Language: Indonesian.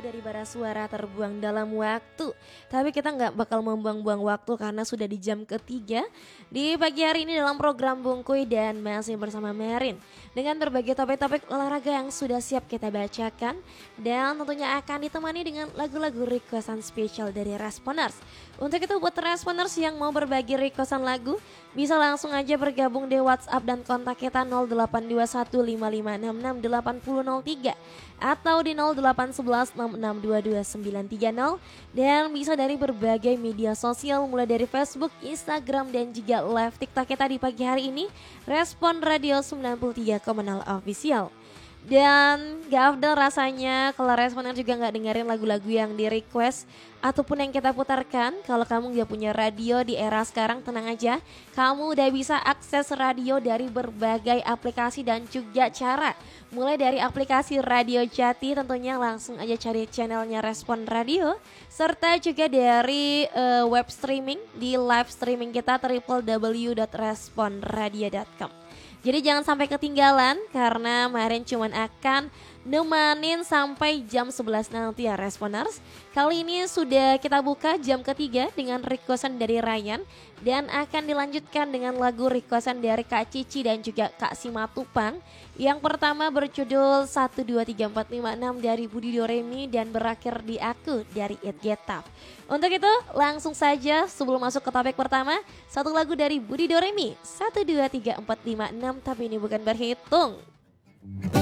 dari bara suara terbuang dalam waktu. Tapi kita nggak bakal membuang-buang waktu karena sudah di jam ketiga di pagi hari ini dalam program Bungkuy dan masih bersama Merin. Dengan berbagai topik-topik olahraga yang sudah siap kita bacakan. Dan tentunya akan ditemani dengan lagu-lagu requestan spesial dari Responers. Untuk itu buat Responers yang mau berbagi requestan lagu, bisa langsung aja bergabung di WhatsApp dan kontak kita 082155668003 atau di 081166222930 dan bisa dari berbagai media sosial mulai dari Facebook, Instagram dan juga live TikTok kita di pagi hari ini Respon Radio 93,0 Official. Dan gak afdal rasanya kalau Responer juga gak dengerin lagu-lagu yang di request ataupun yang kita putarkan. Kalau kamu gak punya radio di era sekarang, tenang aja, kamu udah bisa akses radio dari berbagai aplikasi dan juga cara. Mulai dari aplikasi Radio Jati, tentunya langsung aja cari channelnya Respon Radio, serta juga dari web streaming di live streaming kita www.responradio.com. Jadi jangan sampai ketinggalan karena Marin cuman akan nemanin sampai jam 11 nanti ya Responers. Kali ini sudah kita buka jam ketiga dengan requestan dari Ryan dan akan dilanjutkan dengan lagu requestan dari Kak Cici dan juga Kak Simatupang. Yang pertama berjudul 123456 dari Budi Doremi dan berakhir di Aku dari It Get Tough. Untuk itu langsung saja sebelum masuk ke topik pertama, satu lagu dari Budi Doremi 123456 tapi ini bukan berhitung.